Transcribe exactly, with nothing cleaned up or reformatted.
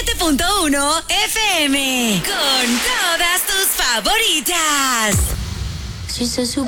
siete punto uno F M. Con todas tus favoritas. Si se